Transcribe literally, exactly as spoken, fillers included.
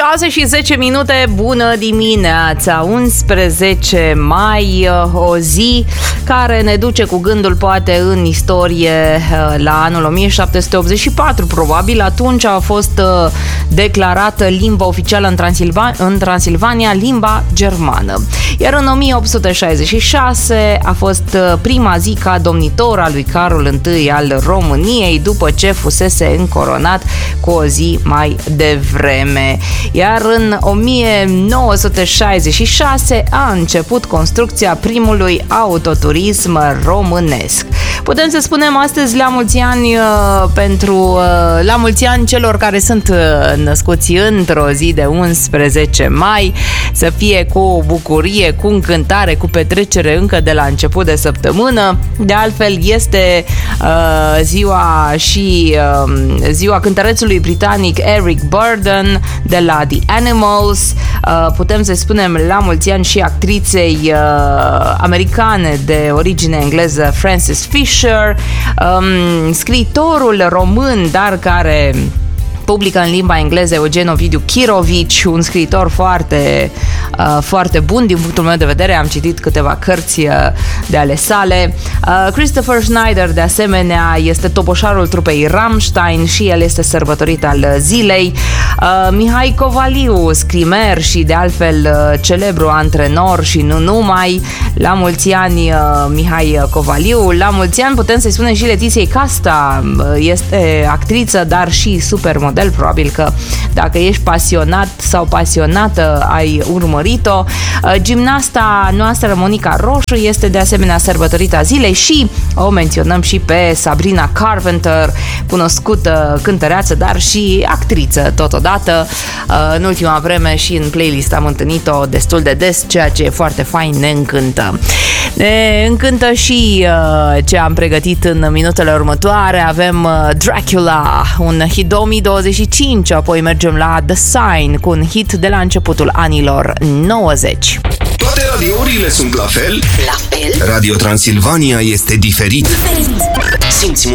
șase și zece minute, bună dimineața, unsprezece mai, o zi care ne duce cu gândul poate în istorie la anul o mie șapte sute optzeci și patru, probabil atunci a fost declarată limba oficială în, Transilva- în Transilvania, limba germană. Iar în o mie opt sute șaizeci și șase a fost prima zi ca domnitor al lui Carol I al României, după ce fusese încoronat cu o zi mai devreme. Iar în o mie nouă sute șaizeci și șase a început construcția primului autoturism românesc. Putem să spunem astăzi la mulți ani pentru la mulți ani celor care sunt născuți într-o zi de unsprezece mai, să fie cu bucurie, cu încântare, cu petrecere încă de la început de săptămână. De altfel este uh, ziua și uh, ziua cântărețului britanic Eric Burdon de la The Animals. Uh, putem să spunem la mulți ani și actriței uh, americane de origine engleză Frances Fisher, um, scriitorul român, dar care publică în limba engleză Eugen Ovidiu Chirovici, un scriitor foarte, uh, foarte bun din punctul meu de vedere. Am citit câteva cărți uh, de ale sale. Uh, Christopher Schneider, de asemenea, este topoșarul trupei Rammstein și el este sărbătorit al zilei. Uh, Mihai Covaliu, scrimer și de altfel uh, celebru antrenor și nu numai. La mulți ani uh, Mihai Covaliu. La mulți ani putem să-i spunem și Letiției Casta, uh, este actriță, dar și supermodel. Probabil că dacă ești pasionat sau pasionată ai urmărit-o. Gimnasta noastră Monica Roșu este de asemenea sărbătorită a zilei și o menționăm și pe Sabrina Carpenter, cunoscută cântăreață, dar și actriță totodată. În ultima vreme și în playlist am întâlnit-o destul de des, ceea ce e foarte fain, ne încântă. Ne încântă și uh, ce am pregătit în minutele următoare. Avem uh, Dracula, un hit două mii douăzeci și cinci, apoi mergem la The Sign cu un hit de la începutul anilor nouăzeci. Toate radiourile sunt la fel? La fel? Radio Transilvania este diferit. Diferit. Simți